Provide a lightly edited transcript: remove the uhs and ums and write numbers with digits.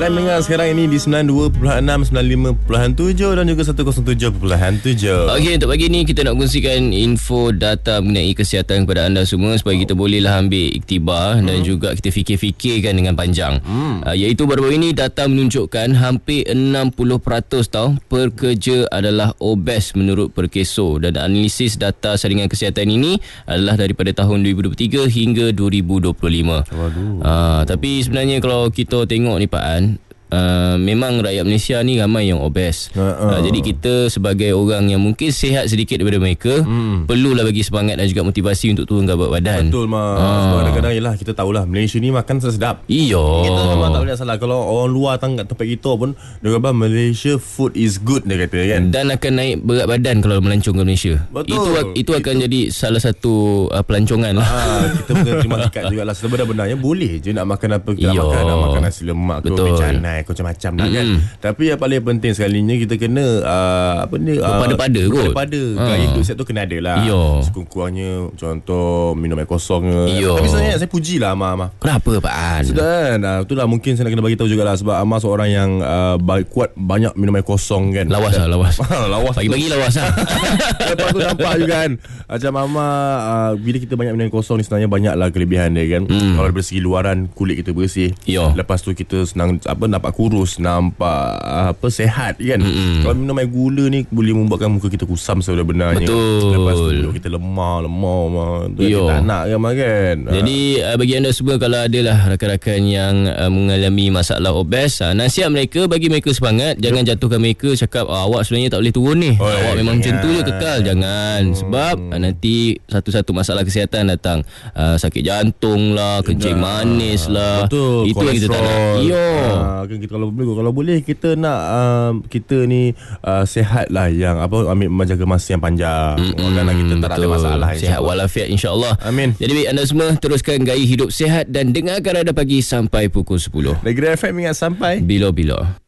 FM ingat sekarang ini di 92.6, 95.7 dan juga 107.7. Okey, untuk pagi ni kita nak kongsikan info data mengenai kesihatan kepada anda semua supaya kita bolehlah ambil iktibar dan juga kita fikir-fikirkan dengan panjang. Iaitu baru-baru ini data menunjukkan hampir 60% pekerja adalah obes menurut Perkeso, dan analisis data saringan kesihatan ini adalah daripada tahun 2023 hingga 2025. Tapi sebenarnya kalau kita tengok ni Pak An, memang rakyat Malaysia ni ramai yang obes. Jadi kita sebagai orang yang mungkin sihat sedikit daripada mereka, perlulah bagi semangat dan juga motivasi untuk turun berat badan. Betul sebab kadang-kadang yelah, kita tahulah Malaysia ni makan sedap. Kita memang tak boleh salah. Kalau orang luar datang kat tempat kita pun, dia kata Malaysia food is good, dia kata kan. Dan akan naik berat badan kalau melancong ke Malaysia. Betul. Itu akan jadi salah satu pelancongan lah. Kita kena terima ikat jugalah. Sebenarnya boleh je nak makan apa kita makan. Nak makan nasi lemak ke canai ke macam-macam lah kan. Tapi yang paling penting sekalinya kita kena pada gaya hidup sihat tu kena ada lah. Sekurang-kurangnya contoh minum air kosong. Tapi sebenarnya saya pujilah Amar. Kenapa Pak An? Sudah itulah mungkin saya nak kena bagi tahu jugalah, sebab Amar seorang yang kuat banyak minum air kosong kan. Lawas. Lawas. Bagi lawas lah. Lepas tu nampak juga kan, macam Amar bila kita banyak minum air kosong ni sebenarnya banyaklah kelebihan dia kan. Kalau dari segi luaran kulit kita bersih. Lepas tu kita senang nampak kurus, nampak sehat kan. Kalau minum air gula ni boleh membuatkan muka kita kusam sebenarnya. Betul. Lepas tu kita lemah tu kita tak nak kan. Jadi bagi anda semua, kalau adalah rakan-rakan yang mengalami masalah obes, nasihat mereka, bagi mereka semangat. Jangan jatuhkan mereka, cakap awak sebenarnya tak boleh turun ni. Awak memang macam tu je, kekal. Jangan. Sebab nanti satu-satu masalah kesihatan datang. Sakit jantung lah, kencing manis lah. Betul. Itu yang kita tak nak. Kita kalau boleh kita nak kita ni sihat lah, yang ambil menjaga masa yang panjang. Kerana kita tak ada masalah. Sihat walafiat, insya-Allah. Amin. Jadi baik anda semua, teruskan gaya hidup sihat dan dengarkan Radar Pagi sampai pukul 10. Negeri FM ingat sampai bila-bila.